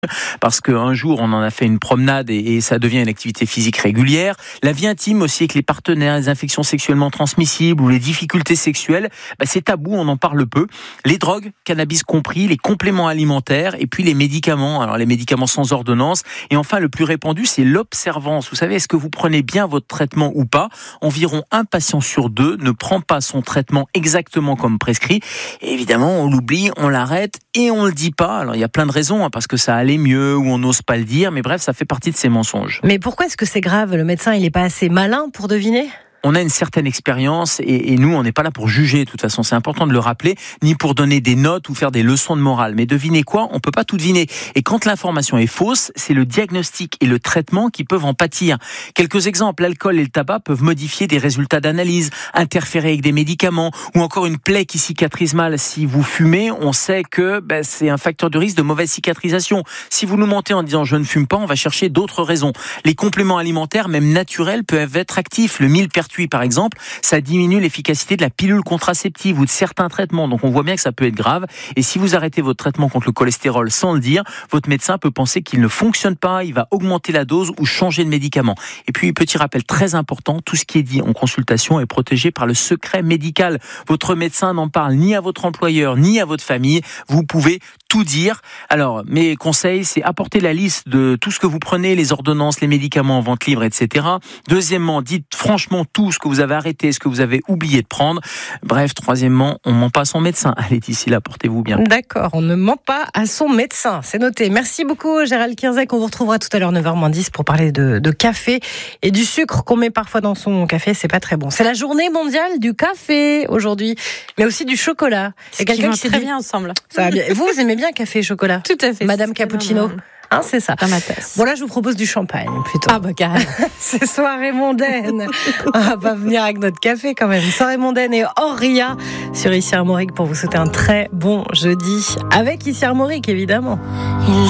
parce qu'un jour on en a fait une promenade et ça devient une activité physique régulière. La vie intime aussi avec les partenaires, les infections sexuellement transmissibles ou les difficultés sexuelles, c'est tabou, on en parle peu. Les drogues, cannabis compris, les compléments alimentaires et puis les médicaments. Alors les médicaments sans ordonnance. Et enfin le plus répandu, c'est l'observance. Vous savez, est-ce que vous prenez bien votre traitement ou pas ? Environ un patient sur deux ne prend pas son traitement exactement comme prescrit. Et évidemment, on l'oublie, on l'arrête et on le dit pas. Alors il y a plein de raisons, parce que ça allait mieux ou on n'ose pas le dire, mais bref, ça fait partie de ces mensonges. Mais pourquoi est-ce que c'est grave ? Le médecin, il n'est pas assez malin pour deviner ? On a une certaine expérience et nous, on n'est pas là pour juger, de toute façon, c'est important de le rappeler, ni pour donner des notes ou faire des leçons de morale. Mais devinez quoi ? On peut pas tout deviner. Et quand l'information est fausse, c'est le diagnostic et le traitement qui peuvent en pâtir. Quelques exemples, l'alcool et le tabac peuvent modifier des résultats d'analyse, interférer avec des médicaments ou encore une plaie qui cicatrise mal. Si vous fumez, on sait que c'est un facteur de risque de mauvaise cicatrisation. Si vous nous mentez en disant je ne fume pas, on va chercher d'autres raisons. Les compléments alimentaires, même naturels, peuvent être actifs. Le millepertuis, par exemple, ça diminue l'efficacité de la pilule contraceptive ou de certains traitements. Donc on voit bien que ça peut être grave. Et si vous arrêtez votre traitement contre le cholestérol sans le dire, votre médecin peut penser qu'il ne fonctionne pas, il va augmenter la dose ou changer de médicament. Et puis, petit rappel très important, tout ce qui est dit en consultation est protégé par le secret médical. Votre médecin n'en parle ni à votre employeur, ni à votre famille. Vous pouvez tout dire. Alors, mes conseils, c'est apporter la liste de tout ce que vous prenez, les ordonnances, les médicaments en vente libre, etc. Deuxièmement, dites franchement tout ce que vous avez arrêté, ce que vous avez oublié de prendre. Bref, troisièmement, on ne ment pas à son médecin. Allez, d'ici là, portez-vous bien. D'accord, on ne ment pas à son médecin, c'est noté. Merci beaucoup Gérald Kierzek, on vous retrouvera tout à l'heure 9h-10 pour parler de café et du sucre qu'on met parfois dans son café, c'est pas très bon. C'est la journée mondiale du café aujourd'hui, mais aussi du chocolat. C'est quelqu'un qui très bien ensemble. Ça va bien. Vous aimez bien café et chocolat ? Tout à fait. Madame Cappuccino. C'est ça. Dans ma tasse. Bon, là, je vous propose du champagne, plutôt. Ah, carrément. C'est soirée mondaine. On va pas venir avec notre café, quand même. Soirée mondaine et Auria sur Ici Armorique pour vous souhaiter un très bon jeudi. Avec Ici Armorique, évidemment.